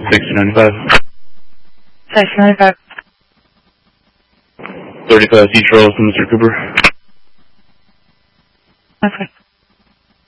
6095. 6095. 35 C. Charles to Mr. Cooper. Okay.